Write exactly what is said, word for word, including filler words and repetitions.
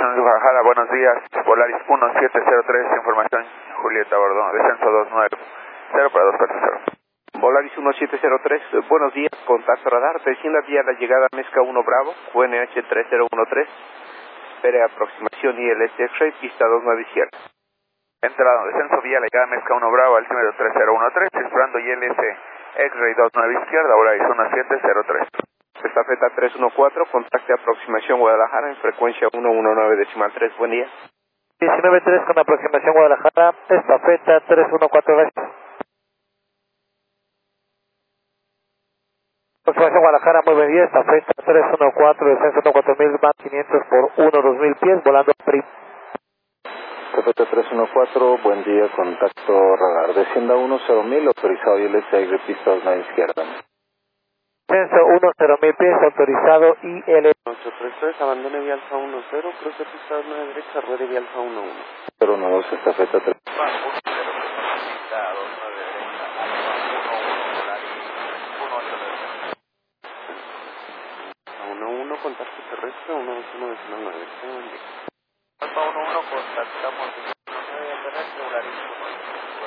Operaciones Guadalajara, buenos días. Volaris uno siete cero tres, información Julieta Bordón, descenso dos nueve cero para dos cuatro cero. Volaris uno siete cero tres, buenos días, contacto radar, descienda vía la llegada Mezca uno Bravo, Q N H tres cero uno tres, espere aproximación I L S X-Ray, pista dos nueve izquierda. Entrado, descenso vía la llegada Mezca uno Bravo, altímetro tres cero uno tres, esperando I L S X-Ray dos nueve izquierda, Volaris uno siete cero tres. Estafeta tres uno cuatro, contacte aproximación Guadalajara en frecuencia uno uno nueve decimal tres, buen día. diecinueve tres con aproximación Guadalajara, estafeta tres uno cuatro, gracias. Aproximación Guadalajara, muy buen día, estafeta tres uno cuatro, descenso uno cuatro mil, van quinientos por uno dos mil pies, volando prim. Estafeta tres uno cuatro, buen día, contacto radar, descienda uno cero mil, autorizado I L S X, pista dos nueve izquierda. Descenso uno cero mil pies, autorizado I L S. ocho tres tres, abandone vía alfa uno cero, cruce pista dos nueve derecha, ruede vía alfa uno uno. cero uno dos, estafeta tres. uno uno, contacto terrestre, uno dos uno decimal nueve. Alfa uno uno, contactamos uno nueve terrestre, Volaris uno.